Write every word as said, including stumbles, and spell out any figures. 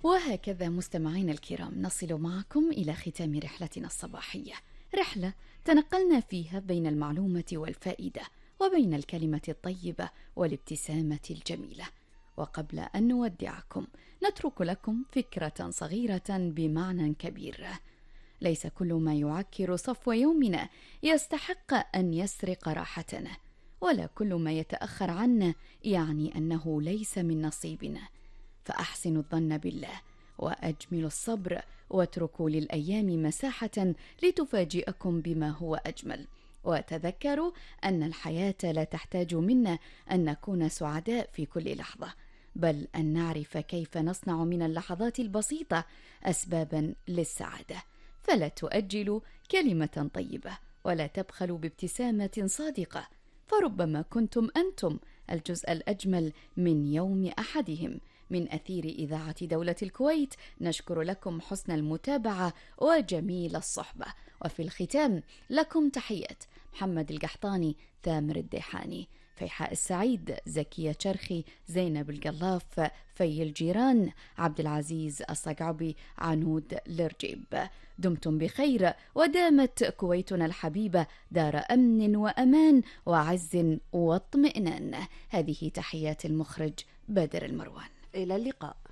وهكذا مستمعينا الكرام نصل معكم إلى ختام رحلتنا الصباحية، رحلة تنقلنا فيها بين المعلومة والفائدة، وبين الكلمة الطيبة والابتسامة الجميلة. وقبل أن نودعكم نترك لكم فكرة صغيرة بمعنى كبير. ليس كل ما يعكر صفو يومنا يستحق أن يسرق راحتنا، ولا كل ما يتأخر عنا يعني أنه ليس من نصيبنا. فأحسنوا الظن بالله وأجملوا الصبر، واتركوا للأيام مساحة لتفاجئكم بما هو أجمل. وتذكروا أن الحياة لا تحتاج منا أن نكون سعداء في كل لحظة، بل أن نعرف كيف نصنع من اللحظات البسيطة أسبابا للسعادة. فلا تؤجلوا كلمة طيبة، ولا تبخلوا بابتسامة صادقة، فربما كنتم أنتم الجزء الأجمل من يوم أحدهم. من أثير إذاعة دولة الكويت نشكر لكم حسن المتابعة وجميل الصحبة. وفي الختام لكم تحيات محمد القحطاني، ثامر الديحاني، فيحاء السعيد، زكية شرخي، زينب القلاف، في الجيران، عبد العزيز الصقعبي، عنود لرجيب. دمتم بخير، ودامت كويتنا الحبيبة دار أمن وأمان وعز واطمئنان. هذه تحيات المخرج بدر المروان. إلى اللقاء.